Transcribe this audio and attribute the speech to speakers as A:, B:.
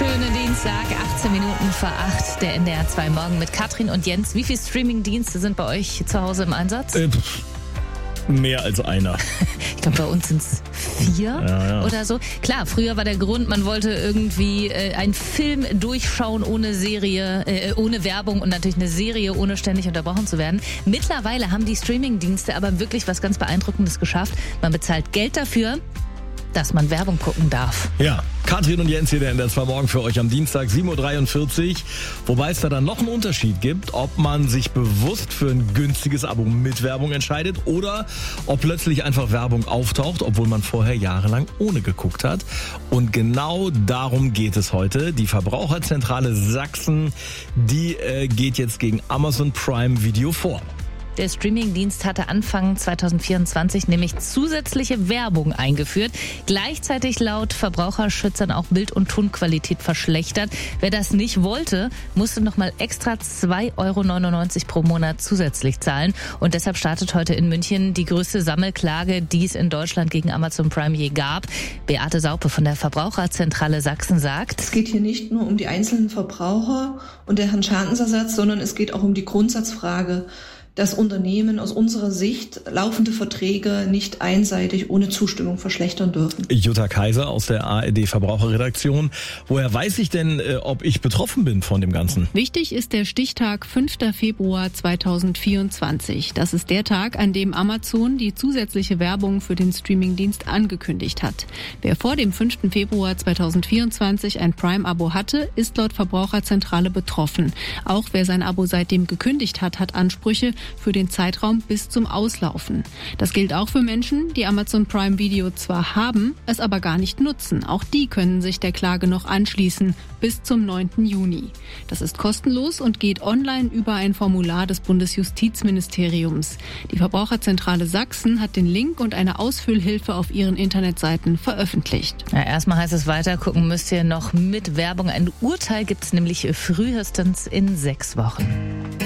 A: wunderschönen Dienstag, 18 Minuten vor 8, der NDR 2 Morgen mit Katrin und Jens. Wie viele Streaming-Dienste sind bei euch zu Hause im Einsatz?
B: Mehr als einer.
A: Ich glaube, bei uns sind es 4 oder so. Klar, früher war der Grund, man wollte irgendwie einen Film durchschauen ohne Serie, ohne Werbung und natürlich eine Serie, ohne ständig unterbrochen zu werden. Mittlerweile haben die Streaming-Dienste aber wirklich was ganz Beeindruckendes geschafft. Man bezahlt Geld dafür, dass man Werbung gucken darf.
B: Ja, Katrin und Jens hier, der NDR 2 Morgen für euch am Dienstag, 7.43 Uhr. Wobei es da dann noch einen Unterschied gibt, ob man sich bewusst für ein günstiges Abo mit Werbung entscheidet oder ob plötzlich einfach Werbung auftaucht, obwohl man vorher jahrelang ohne geguckt hat. Und genau darum geht es heute. Die Verbraucherzentrale Sachsen, die geht jetzt gegen Amazon Prime Video vor.
A: Der Streamingdienst hatte Anfang 2024 nämlich zusätzliche Werbung eingeführt. Gleichzeitig laut Verbraucherschützern auch Bild- und Tonqualität verschlechtert. Wer das nicht wollte, musste nochmal extra 2,99 € pro Monat zusätzlich zahlen. Und deshalb startet heute in München die größte Sammelklage, die es in Deutschland gegen Amazon Prime je gab. Beate Saupe von der Verbraucherzentrale Sachsen sagt:
C: Es geht hier nicht nur um die einzelnen Verbraucher und deren Schadensersatz, sondern es geht auch um die Grundsatzfrage, dass Unternehmen aus unserer Sicht laufende Verträge nicht einseitig ohne Zustimmung verschlechtern dürfen.
B: Jutta Kaiser aus der ARD Verbraucherredaktion. Woher weiß ich denn, ob ich betroffen bin von dem Ganzen?
D: Wichtig ist der Stichtag 5. Februar 2024. Das ist der Tag, an dem Amazon die zusätzliche Werbung für den Streamingdienst angekündigt hat. Wer vor dem 5. Februar 2024 ein Prime-Abo hatte, ist laut Verbraucherzentrale betroffen. Auch wer sein Abo seitdem gekündigt hat, hat Ansprüche für den Zeitraum bis zum Auslaufen. Das gilt auch für Menschen, die Amazon Prime Video zwar haben, es aber gar nicht nutzen. Auch die können sich der Klage noch anschließen bis zum 9. Juni. Das ist kostenlos und geht online über ein Formular des Bundesjustizministeriums. Die Verbraucherzentrale Sachsen hat den Link und eine Ausfüllhilfe auf ihren Internetseiten veröffentlicht.
A: Ja, erstmal heißt es weiter gucken müsst ihr noch mit Werbung. Ein Urteil gibt es nämlich frühestens in 6 Wochen.